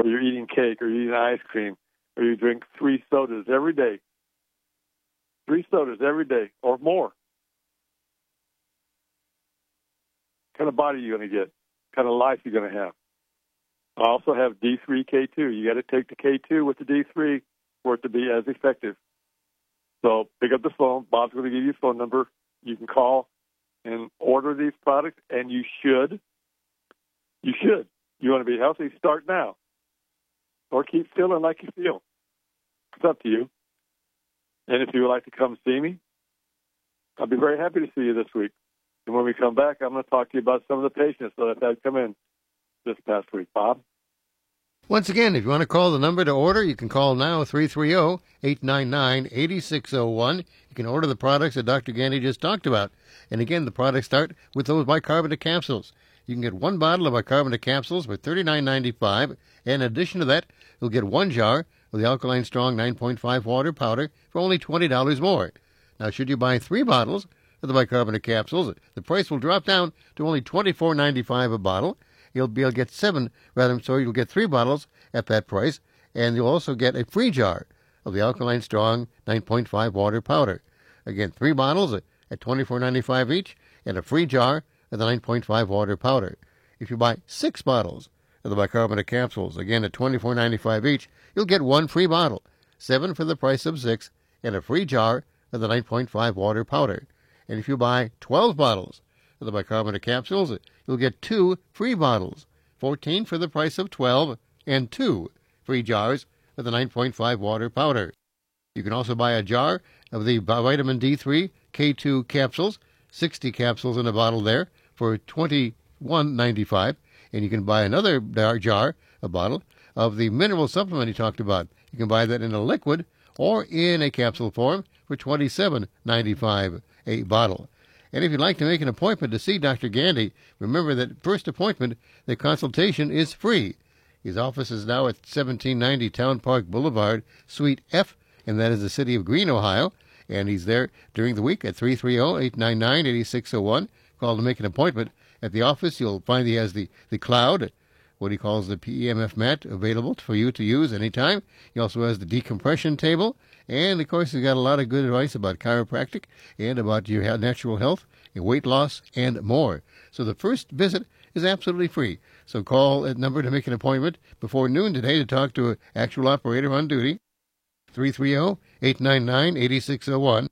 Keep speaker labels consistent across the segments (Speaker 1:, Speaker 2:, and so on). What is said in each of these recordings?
Speaker 1: or you're eating cake, or you're eating ice cream, or you drink 3 sodas every day, 3 sodas every day or more, what kind of body are you going to get? What kind of life are you going to have? I also have D3K2. You got to take the K2 with the D3 for it to be as effective. So pick up the phone. Bob's going to give you a phone number. You can call and order these products, and you should. You should. You want to be healthy, start now. Or keep feeling like you feel. It's up to you. And if you would like to come see me, I'll be very happy to see you this week. And when we come back, I'm going to talk to you about some of the patients that I've had come in this past week. Bob?
Speaker 2: Once again, if you want to call the number to order, you can call now, 330-899-8601. You can order the products that Dr. Gandy just talked about. And again, the products start with those bicarbonate capsules. You can get 1 bottle of bicarbonate capsules for $39.95. And in addition to that, you'll get 1 jar of the Alkaline Strong 9.5 water powder for only $20 more. Now, should you buy 3 bottles of the bicarbonate capsules, the price will drop down to only $24.95 a bottle. You'll get 7, you'll get 3 bottles at that price, and you'll also get a free jar of the Alkaline Strong 9.5 water powder. Again, 3 bottles at $24.95 each, and a free jar of the 9.5 water powder. If you buy 6 bottles of the bicarbonate capsules, again at $24.95 each, you'll get 1 free bottle, 7 for the price of 6, and a free jar of the 9.5 water powder. And if you buy 12 bottles of the bicarbonate capsules, you'll get 2 free bottles, 14 for the price of 12, and 2 free jars of the 9.5 water powder. You can also buy a jar of the vitamin D3 K2 capsules, 60 capsules in a bottle there, for $21.95. And you can buy another jar, a bottle, of the mineral supplement he talked about. You can buy that in a liquid or in a capsule form for $27.95 a bottle. And if you'd like to make an appointment to see Dr. Gandy, remember that first appointment, the consultation is free. His office is now at 1790 Town Park Boulevard, Suite F, and that is the city of Greene, Ohio. And he's there during the week at 330-899-8601. Call to make an appointment. At the office, you'll find he has the cloud, what he calls the PEMF mat, available for you to use anytime. He also has the decompression table. And, of course, he's got a lot of good advice about chiropractic and about your natural health, your weight loss, and more. So the first visit is absolutely free. So call that number to make an appointment before noon today to talk to an actual operator on duty. 330-899-8601.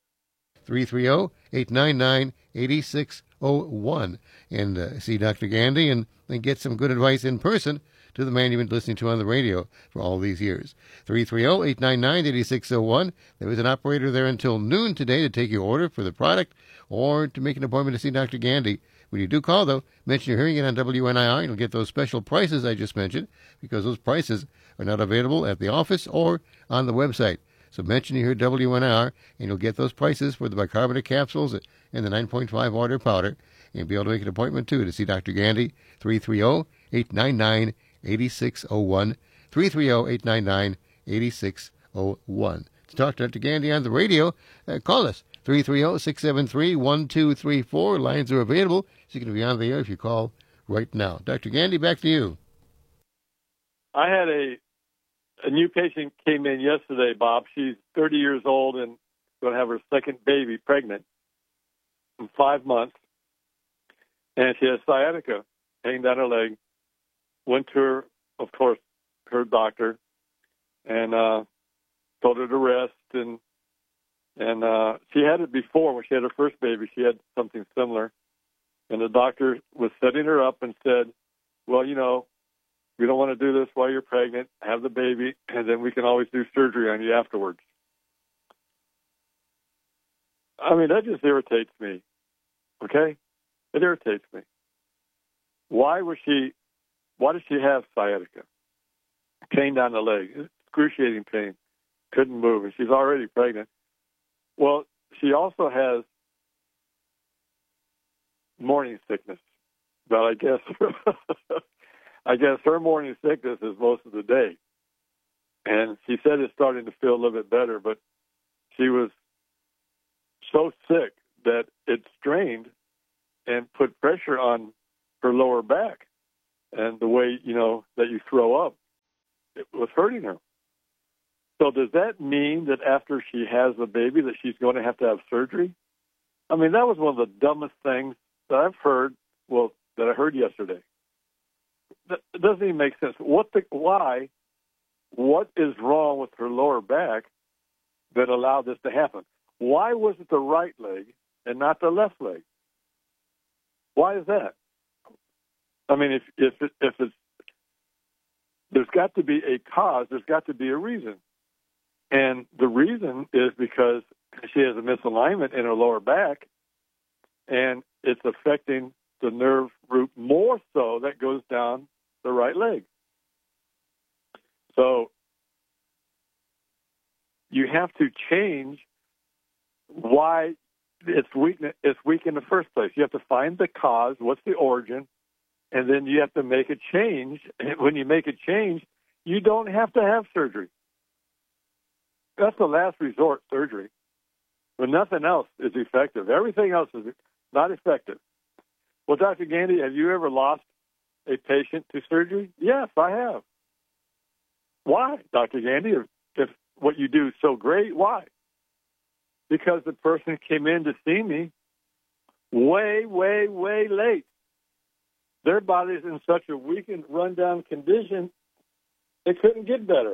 Speaker 2: 330-899-8601. And see Dr. Gandy and get some good advice in person to the man you've been listening to on the radio for all these years. 330-899-8601. There is an operator there until noon today to take your order for the product or to make an appointment to see Dr. Gandy. When you do call, though, mention you're hearing it on WNIR, and you'll get those special prices I just mentioned, because those prices are not available at the office or on the website. So mention you hear WNIR, and you'll get those prices for the bicarbonate capsules and the 9.5 water powder. And you'll be able to make an appointment, too, to see Dr. Gandy. 330-899-8601. 330-899-8601. To talk to Dr. Gandy on the radio, call us. 330-673-1234. Lines are available, so you can be on the air if you call right now. Dr. Gandy, back to you.
Speaker 1: I had a new patient came in yesterday, Bob. She's 30 years old and going to have her second baby, pregnant, in 5 months. And she has sciatica, hanging down her leg. Went to her, of course, her doctor, and told her to rest. And she had it before when she had her first baby. She had something similar. And the doctor was setting her up and said, well, you know, we don't want to do this while you're pregnant. Have the baby, and then we can always do surgery on you afterwards. I mean, that just irritates me, okay? It irritates me. Why does she have sciatica? Pain down the leg, excruciating pain, couldn't move, and she's already pregnant. Well, she also has morning sickness, but I guess her morning sickness is most of the day. And she said it's starting to feel a little bit better, but she was so sick that it strained and put pressure on her lower back. And the way, you know, that you throw up, it was hurting her. So does that mean that after she has the baby that she's going to have surgery? I mean, that was one of the dumbest things that I've heard, that I heard yesterday. It doesn't even make sense. Why? What is wrong with her lower back that allowed this to happen? Why was it the right leg and not the left leg? Why is that? I mean, if it's, there's got to be a cause, there's got to be a reason. And the reason is because she has a misalignment in her lower back, and it's affecting the nerve root more so that goes down the right leg. So you have to change why it's weak in the first place. You have to find the cause, what's the origin, and then you have to make a change. And when you make a change, you don't have to have surgery. That's the last resort, surgery. But nothing else is effective. Everything else is not effective. Well, Dr. Gandy, have you ever lost a patient to surgery? Yes, I have. Why, Dr. Gandy? If what you do is so great, why? Because the person came in to see me way, way, way late. Their body's in such a weakened, run-down condition, it couldn't get better.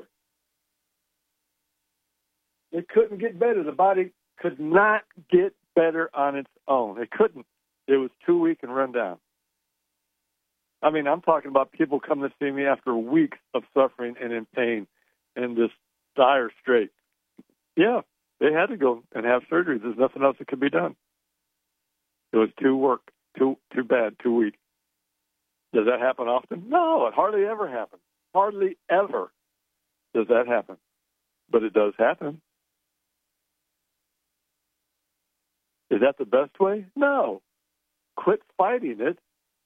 Speaker 1: It couldn't get better. The body could not get better on its own. It couldn't. It was too weak and run down. I mean, I'm talking about people coming to see me after weeks of suffering and in pain and this dire strait. Yeah, they had to go and have surgery. There's nothing else that could be done. It was too bad, too weak. Does that happen often? No, it hardly ever happens. Hardly ever does that happen. But it does happen. Is that the best way? No. Quit fighting it.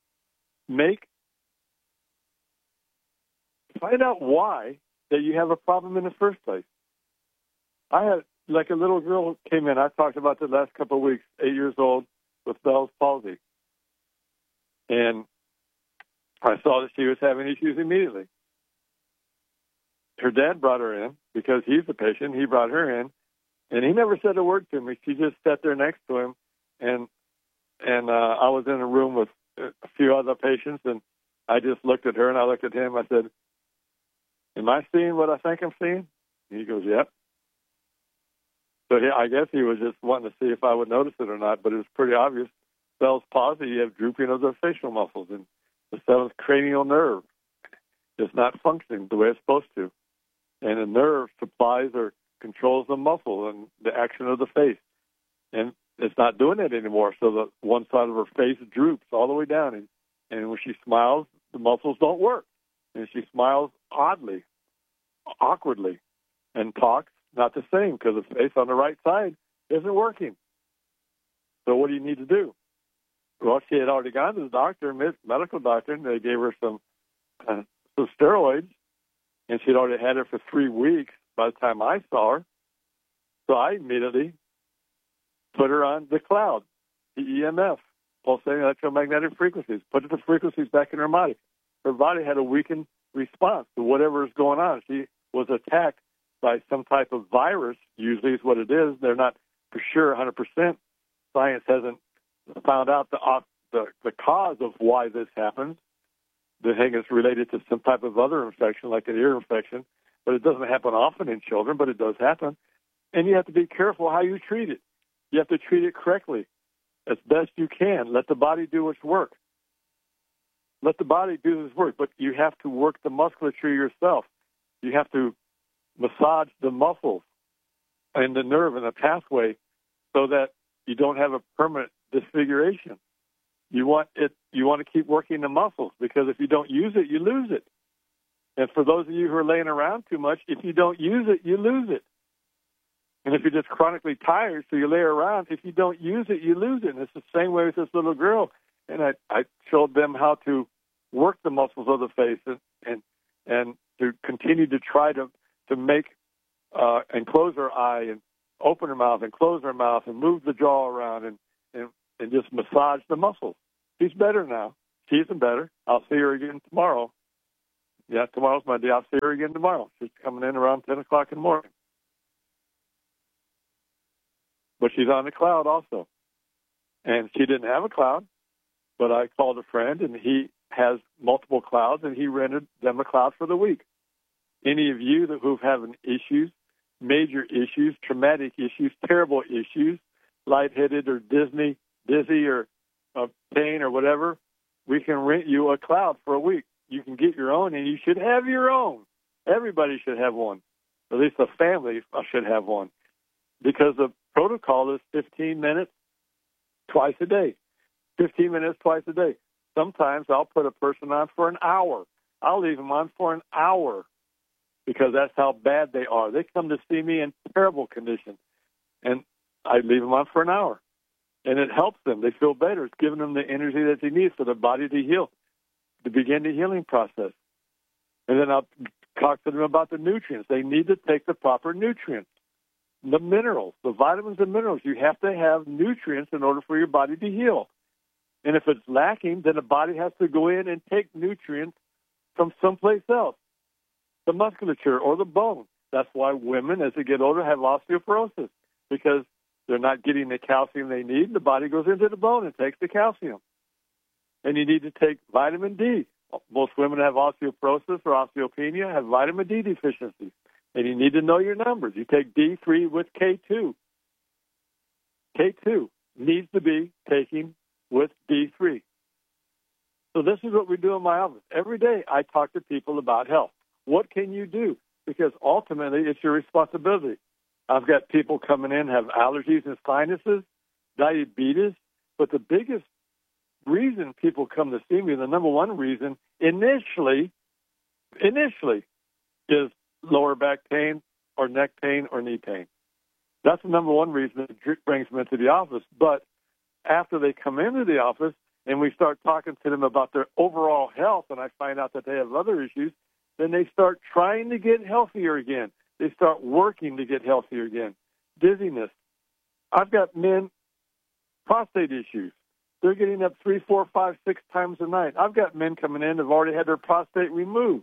Speaker 1: Find out why that you have a problem in the first place. I had, like a little girl came in, I talked about the last couple of weeks, 8 years old, with Bell's palsy. And I saw that she was having issues immediately. Her dad brought her in because he's the patient. He brought her in, and he never said a word to me. She just sat there next to him, and I was in a room with a few other patients, and I just looked at her, and I looked at him. I said, "Am I seeing what I think I'm seeing?" And he goes, "Yep." So I guess he was just wanting to see if I would notice it or not, but it was pretty obvious. Bell's palsy, you have drooping of the facial muscles, and the seventh cranial nerve is not functioning the way it's supposed to. And the nerve supplies or controls the muscle and the action of the face. And it's not doing it anymore, so the one side of her face droops all the way down. And when she smiles, the muscles don't work. And she smiles oddly, awkwardly, and talks not the same because the face on the right side isn't working. So what do you need to do? Well, she had already gone to the doctor, medical doctor, and they gave her some steroids, and she'd already had it for 3 weeks by the time I saw her. So I immediately put her on the cloud, the EMF, pulsating electromagnetic frequencies, put the frequencies back in her body. Her body had a weakened response to whatever is going on. She was attacked by some type of virus, usually is what it is. They're not for sure 100%. Science hasn't found out the cause of why this happens. They think it's related to some type of other infection, like an ear infection, but it doesn't happen often in children, but it does happen. And you have to be careful how you treat it. You have to treat it correctly, as best you can. Let the body do its work. Let the body do its work, but you have to work the musculature yourself. You have to massage the muscles and the nerve and the pathway so that you don't have a permanent disfiguration. You want to keep working the muscles, because if you don't use it, you lose it. And for those of you who are laying around too much, if you don't use it, you lose it. And if you're just chronically tired, so you lay around, if you don't use it, you lose it. And it's the same way with this little girl. And I showed them how to work the muscles of the face and to continue to try to make and close her eye and open her mouth and close her mouth and move the jaw around and just massage the muscles. She's better now. She isn't better. I'll see her again tomorrow. Yeah, tomorrow's my day. I'll see her again tomorrow. She's coming in around 10 o'clock in the morning. But she's on the cloud also. And she didn't have a cloud, but I called a friend, and he has multiple clouds, and he rented them a cloud for the week. Any of you who've having issues, major issues, traumatic issues, terrible issues, lightheaded or dizzy or pain or whatever, we can rent you a cloud for a week. You can get your own, and you should have your own. Everybody should have one. At least a family should have one. Because the protocol is 15 minutes twice a day. 15 minutes twice a day. Sometimes I'll put a person on for an hour. I'll leave them on for an hour because that's how bad they are. They come to see me in terrible condition, and I leave them on for an hour. And it helps them. They feel better. It's giving them the energy that they need for their body to heal, to begin the healing process. And then I'll talk to them about the nutrients. They need to take the proper nutrients, the minerals, the vitamins and minerals. You have to have nutrients in order for your body to heal. And if it's lacking, then the body has to go in and take nutrients from someplace else, the musculature or the bone. That's why women, as they get older, have osteoporosis, because they're not getting the calcium they need. The body goes into the bone and takes the calcium. And you need to take vitamin D. Most women have osteoporosis or osteopenia, have vitamin D deficiency. And you need to know your numbers. You take D3 with K2. K2 needs to be taken with D3. So this is what we do in my office. Every day I talk to people about health. What can you do? Because ultimately it's your responsibility. I've got people coming in have allergies and sinuses, diabetes, but the biggest reason people come to see me, the number one reason initially is lower back pain or neck pain or knee pain. That's the number one reason that brings them into the office. But after they come into the office and we start talking to them about their overall health, and I find out that they have other issues, then they start trying to get healthier again. They start working to get healthier again. Dizziness. I've got men, prostate issues. They're getting up 3, 4, 5, 6 times a night. I've got men coming in who have already had their prostate removed.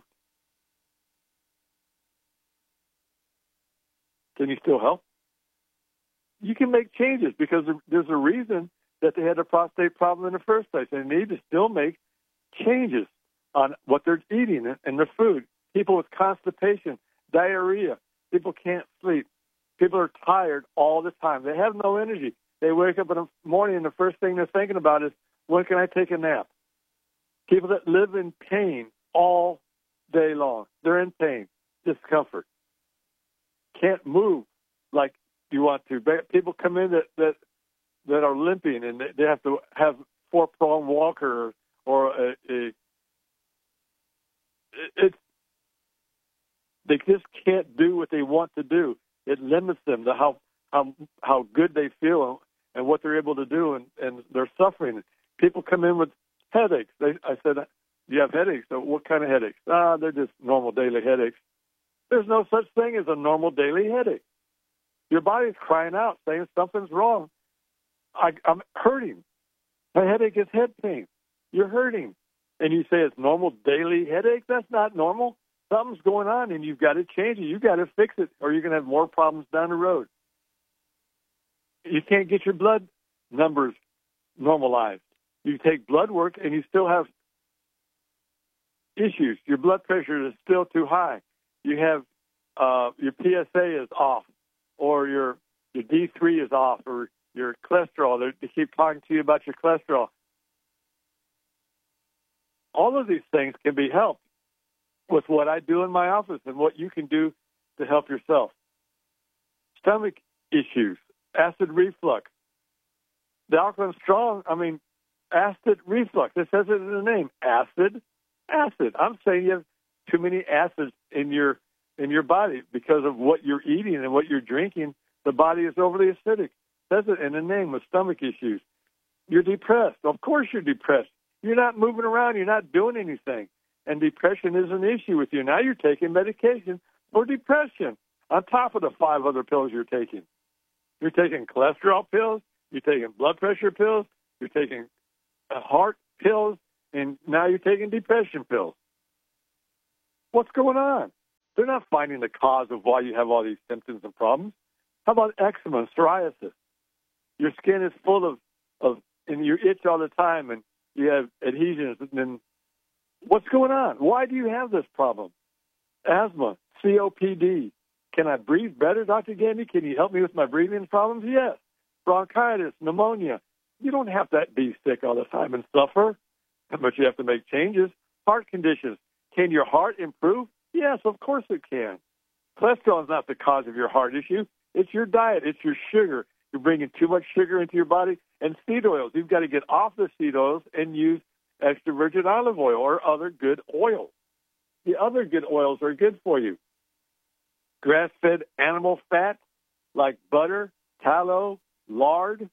Speaker 1: Can you still help? You can make changes because there's a reason that they had a prostate problem in the first place. They need to still make changes on what they're eating and their food. People with constipation, diarrhea, people can't sleep. People are tired all the time. They have no energy. They wake up in the morning and the first thing they're thinking about is, when can I take a nap? People that live in pain all day long. They're in pain, discomfort. Can't move like you want to. People come in that are limping and they have to have 4-prong walker or they just can't do what they want to do. It limits them to how good they feel and what they're able to do, and they're suffering. People come in with headaches. I said, "Do you have headaches?" So what kind of headaches? They're just normal daily headaches. There's no such thing as a normal daily headache. Your body's crying out, saying something's wrong. I'm hurting. My headache is head pain. You're hurting. And you say it's normal daily headache? That's not normal. Something's going on, and you've got to change it. You've got to fix it, or you're going to have more problems down the road. You can't get your blood numbers normalized. You take blood work, and you still have issues. Your blood pressure is still too high. You have your PSA is off, or your D3 is off, or your cholesterol. They keep talking to you about your cholesterol. All of these things can be helped with what I do in my office and what you can do to help yourself. Stomach issues, acid reflux. The Alkaline Strong, acid reflux. It says it in the name, acid. I'm saying you have too many acids in your body because of what you're eating and what you're drinking. The body is overly acidic. It says it in the name with stomach issues. You're depressed. Of course you're depressed. You're not moving around. You're not doing anything. And depression is an issue with you. Now you're taking medication for depression on top of the 5 other pills you're taking. You're taking cholesterol pills. You're taking blood pressure pills. You're taking heart pills. And now you're taking depression pills. What's going on? They're not finding the cause of why you have all these symptoms and problems. How about eczema and psoriasis? Your skin is full of and you itch all the time, and you have adhesions. And then what's going on? Why do you have this problem? Asthma, COPD. Can I breathe better, Dr. Gandy? Can you help me with my breathing problems? Yes. Bronchitis, pneumonia. You don't have to be sick all the time and suffer, but you have to make changes. Heart conditions. Can your heart improve? Yes, of course it can. Cholesterol is not the cause of your heart issue. It's your diet. It's your sugar. You're bringing too much sugar into your body. And seed oils. You've got to get off the seed oils and use extra virgin olive oil or other good oils. The other good oils are good for you. Grass-fed animal fat like butter, tallow, lard,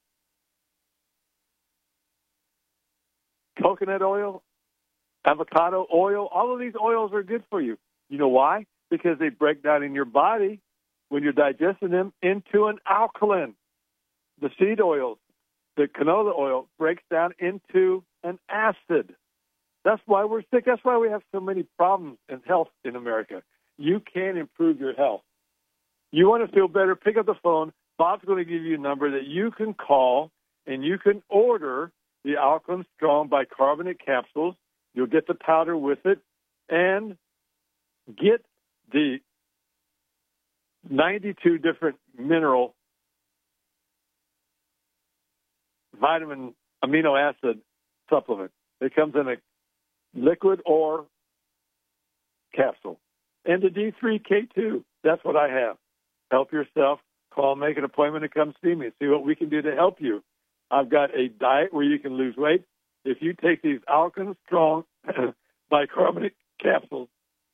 Speaker 1: coconut oil, avocado oil. All of these oils are good for you. You know why? Because they break down in your body when you're digesting them into an alkaline. The seed oils, the canola oil breaks down into an acid. That's why we're sick. That's why we have so many problems in health in America. You can improve your health. You want to feel better, pick up the phone. Bob's going to give you a number that you can call, and you can order the Alkaline Strong bicarbonate capsules. You'll get the powder with it, and get the 92 different mineral vitamin amino acid supplement. It comes in a liquid or capsule. And the D3K2, that's what I have. Help yourself. Call, make an appointment, and come see me. See what we can do to help you. I've got a diet where you can lose weight. If you take these Alkaline Strong bicarbonate capsules,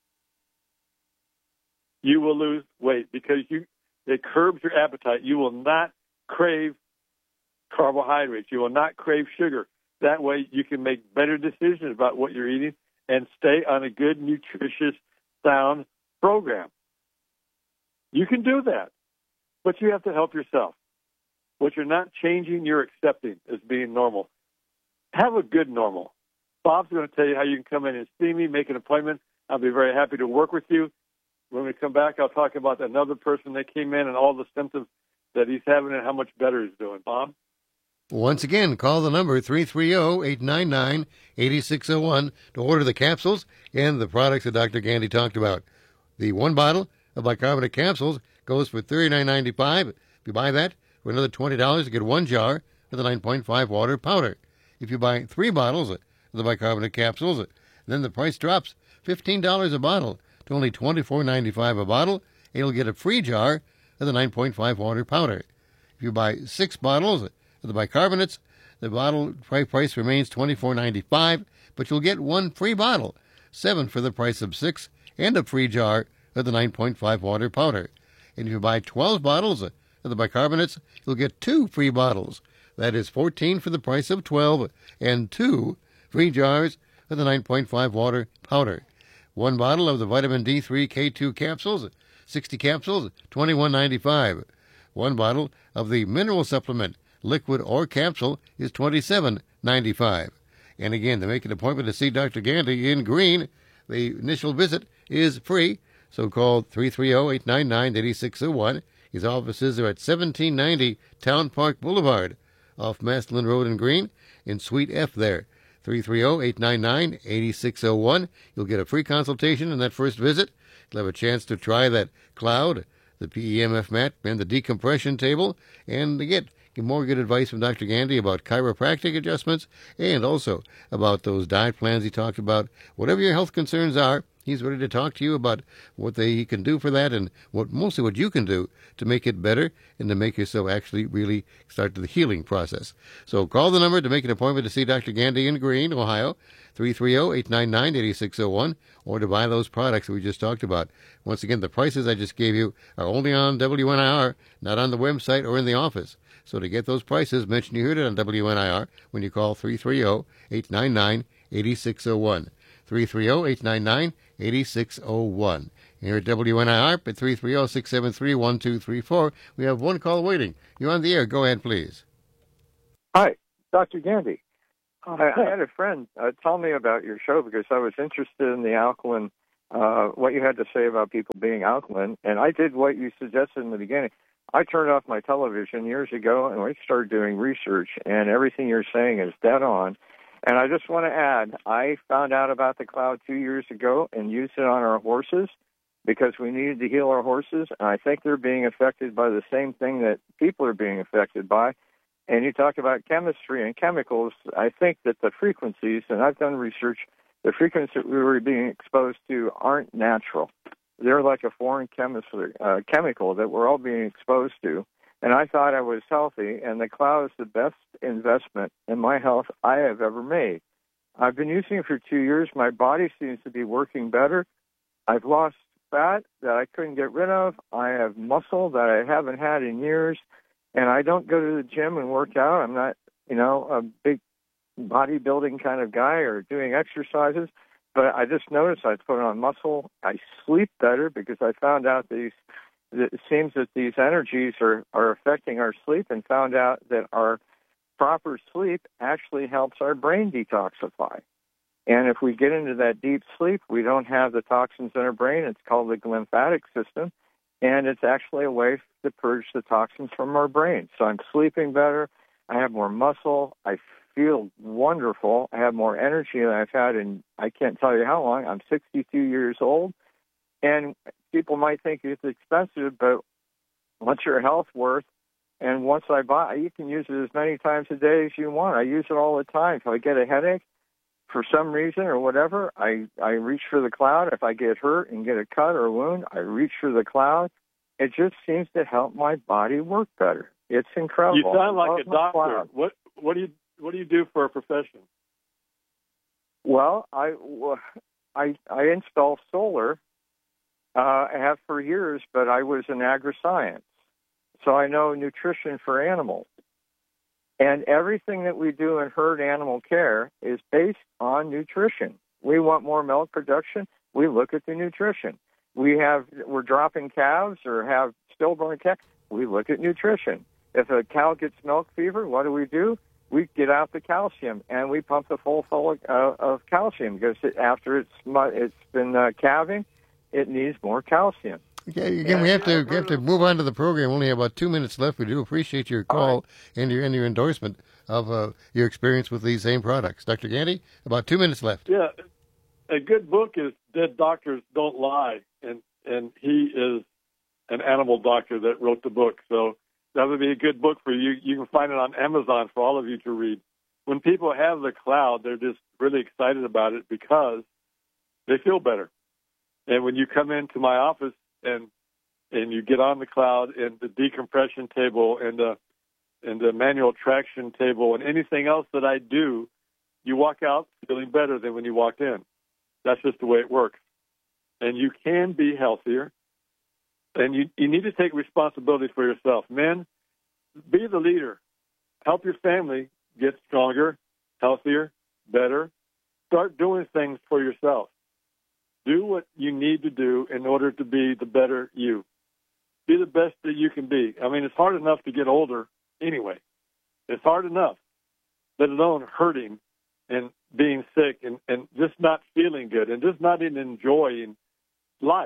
Speaker 1: you will lose weight because it curbs your appetite. You will not crave carbohydrates. You will not crave sugar. That way you can make better decisions about what you're eating and stay on a good, nutritious, sound program. You can do that, but you have to help yourself. What you're not changing, you're accepting as being normal. Have a good normal. Bob's going to tell you how you can come in and see me, make an appointment. I'll be very happy to work with you. When we come back, I'll talk about another person that came in and all the symptoms that he's having and how much better he's doing. Bob?
Speaker 2: Once again, call the number 330-899-8601 to order the capsules and the products that Dr. Gandy talked about. The one bottle of bicarbonate capsules goes for $39.95. If you buy that, for another $20, you get one jar of the 9.5 water powder. If you buy 3 bottles of the bicarbonate capsules, then the price drops $15 a bottle to only $24.95 a bottle, and you'll get a free jar of the 9.5 water powder. If you buy 6 bottles of the bicarbonates, the bottle price remains $24.95, but you'll get 1 free bottle, 7 for the price of 6, and a free jar of the 9.5 water powder. And if you buy 12 bottles of the bicarbonates, you'll get 2 free bottles. That is 14 for the price of 12, and 2 free jars of the 9.5 water powder. 1 bottle of the vitamin D3 K2 capsules, 60 capsules, $21.95. 1 bottle of the mineral supplement, liquid or capsule, is $27.95. And again, to make an appointment to see Dr. Gandy in Green, the initial visit is free, so call 330-899-8601. His offices are at 1790 Town Park Boulevard, off Maslin Road in Green, in Suite F there. 330-899-8601. You'll get a free consultation in that first visit. You'll have a chance to try that cloud, the PEMF mat, and the decompression table, and to get more good advice from Dr. Gandy about chiropractic adjustments and also about those diet plans he talked about. Whatever your health concerns are, he's ready to talk to you about what he can do for that and mostly what you can do to make it better and to make yourself actually really start the healing process. So call the number to make an appointment to see Dr. Gandy in Green, Ohio, 330-899-8601, or to buy those products that we just talked about. Once again, the prices I just gave you are only on WNIR, not on the website or in the office. So to get those prices, mention you heard it on WNIR when you call 330-899-8601. 330-899-8601. Here at WNIR at 330-673-1234. We have one call waiting. You're on the air. Go ahead, please.
Speaker 3: Hi, Dr. Gandy. I had a friend tell me about your show because I was interested in the alkaline what you had to say about people being alkaline, and I did what you suggested in the beginning. I turned off my television years ago, and we started doing research, and everything you're saying is dead on. And I just want to add, I found out about the cloud 2 years ago and used it on our horses because we needed to heal our horses, and I think they're being affected by the same thing that people are being affected by. And you talk about chemistry and chemicals. I think that the frequencies, and I've done research, the frequencies that we were being exposed to aren't natural. They're like a foreign chemical that we're all being exposed to. And I thought I was healthy, and the cloud is the best investment in my health I have ever made. I've been using it for 2 years. My body seems to be working better. I've lost fat that I couldn't get rid of. I have muscle that I haven't had in years. And I don't go to the gym and work out. I'm not, a big bodybuilding kind of guy or doing exercises. But I just noticed I put on muscle. I sleep better because I found out it seems that these energies are affecting our sleep, and found out that our proper sleep actually helps our brain detoxify. And if we get into that deep sleep, we don't have the toxins in our brain. It's called the lymphatic system, and it's actually a way to purge the toxins from our brain. So I'm sleeping better. I have more muscle. I feel wonderful. I have more energy than I've had in, I can't tell you how long. I'm 62 years old. And people might think it's expensive, but what's your health worth? And once I buy, you can use it as many times a day as you want. I use it all the time. If I get a headache for some reason or whatever, I reach for the cloud. If I get hurt and get a cut or a wound, I reach for the cloud. It just seems to help my body work better. It's incredible.
Speaker 1: You sound like a doctor. What do you do for a profession?
Speaker 3: Well, I install solar. I have for years, but I was in agri-science. So I know nutrition for animals. And everything that we do in herd animal care is based on nutrition. We want more milk production. We look at the nutrition. We're dropping calves or have stillborn calves. We look at nutrition. If a cow gets milk fever, what do? We get out the calcium, and we pump the full of calcium because after it's been calving, it needs more calcium.
Speaker 2: Okay, again, we have to move on to the program. Only about 2 minutes left. We do appreciate your call and your endorsement of your experience with these same products. Dr. Gandy, about 2 minutes left.
Speaker 1: Yeah, a good book is Dead Doctors Don't Lie, and he is an animal doctor that wrote the book. So that would be a good book for you. You can find it on Amazon for all of you to read. When people have the cloud, they're just really excited about it because they feel better. And when you come into my office and you get on the cloud and the decompression table and the manual traction table and anything else that I do, you walk out feeling better than when you walked in. That's just the way it works. And you can be healthier. And you need to take responsibility for yourself. Men, be the leader. Help your family get stronger, healthier, better. Start doing things for yourself. Do what you need to do in order to be the better you. Be the best that you can be. I mean, it's hard enough to get older anyway. It's hard enough, let alone hurting and being sick and just not feeling good and just not even enjoying life.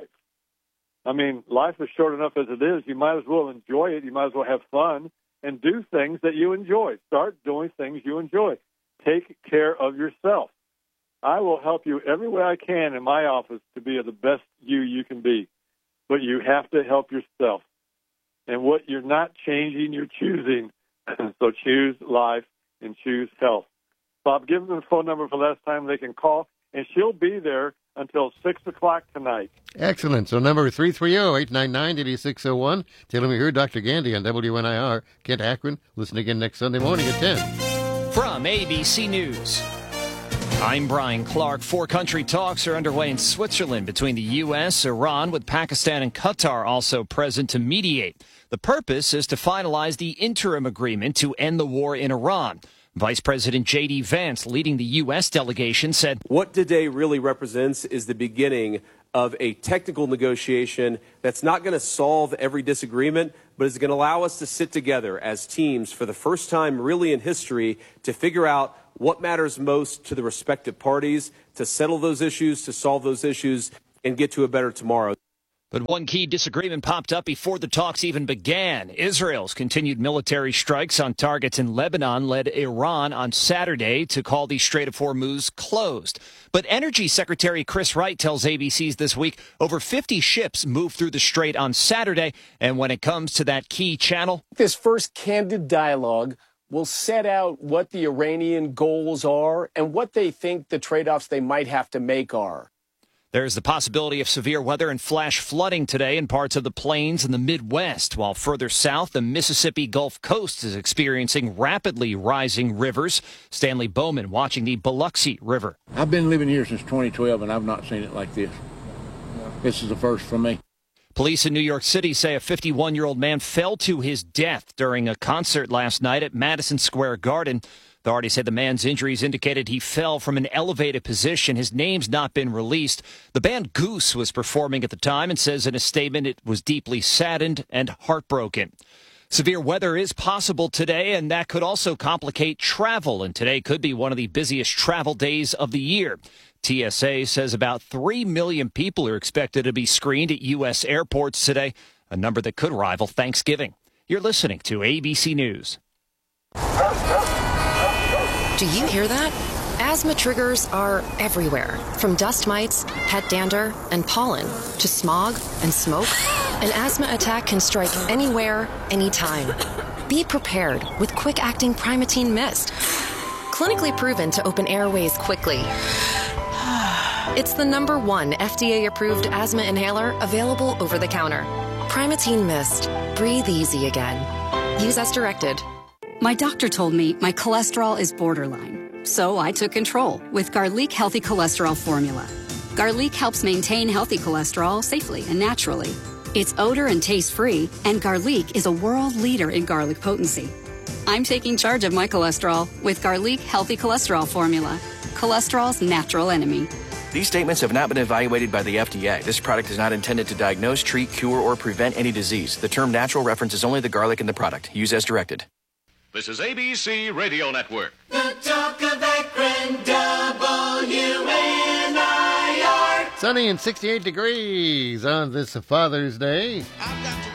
Speaker 1: I mean, life is short enough as it is. You might as well enjoy it. You might as well have fun and do things that you enjoy. Start doing things you enjoy. Take care of yourself. I will help you every way I can in my office to be the best you can be. But you have to help yourself. And what you're not changing, you're choosing. So choose life and choose health. Bob, give them the phone number for last time they can call, and she'll be there until 6 o'clock tonight.
Speaker 2: Excellent. So number 330-899-8601. Tell them you heard Dr. Gandy on WNIR. Kent Akron. Listen again next Sunday morning at 10.
Speaker 4: From ABC News, I'm Brian Clark. 4 country talks are underway in Switzerland between the U.S., Iran, with Pakistan and Qatar also present to mediate. The purpose is to finalize the interim agreement to end the war in Iran. Vice President J.D. Vance, leading the U.S. delegation, said,
Speaker 5: "What today really represents is the beginning of a technical negotiation that's not going to solve every disagreement, but is going to allow us to sit together as teams for the first time really in history to figure out what matters most to the respective parties, to settle those issues, to solve those issues and get to a better tomorrow.
Speaker 4: But one key disagreement popped up before the talks even began. Israel's continued military strikes on targets in Lebanon led Iran on Saturday to call the Strait of Hormuz closed. But Energy Secretary Chris Wright tells ABC's This Week over 50 ships moved through the strait on Saturday. And when it comes to that key channel,
Speaker 6: this first candid dialogue will set out what the Iranian goals are and what they think the trade-offs they might have to make are.
Speaker 4: there's the possibility of severe weather and flash flooding today in parts of the plains and the Midwest, while further south, the Mississippi Gulf Coast is experiencing rapidly rising rivers. Stanley Bowman watching the Biloxi River.
Speaker 7: I've been living here since 2012, and I've not seen it like this. This is the first for me.
Speaker 4: Police in New York City say a 51-year-old man fell to his death during a concert last night at Madison Square Garden. Authorities say the man's injuries indicated he fell from an elevated position. His name's not been released. The band Goose was performing at the time and says in a statement it was deeply saddened and heartbroken. Severe weather is possible today, and that could also complicate travel. And today could be one of the busiest travel days of the year. TSA says about 3 million people are expected to be screened at U.S. airports today, a number that could rival Thanksgiving. You're listening to ABC News.
Speaker 8: Do you hear that? Asthma triggers are everywhere, from dust mites, pet dander, and pollen, to smog and smoke. An asthma attack can strike anywhere, anytime. Be prepared with quick-acting Primatene Mist. Clinically proven to open airways quickly. It's the #1 FDA-approved asthma inhaler available over the counter. Primatene Mist. Breathe easy again. Use as directed.
Speaker 9: My doctor told me my cholesterol is borderline, so I took control with Garlic Healthy Cholesterol Formula. Garlic helps maintain healthy cholesterol safely and naturally. It's odor and taste-free, and Garlic is a world leader in garlic potency. I'm taking charge of my cholesterol with Garlic Healthy Cholesterol Formula, cholesterol's natural enemy.
Speaker 10: These statements have not been evaluated by the FDA. This product is not intended to diagnose, treat, cure, or prevent any disease. The term natural references only the garlic in the product. Use as directed.
Speaker 11: This is ABC Radio Network.
Speaker 12: The talk of Akron, WNIR.
Speaker 2: Sunny and 68 degrees on this Father's Day.
Speaker 12: I've got to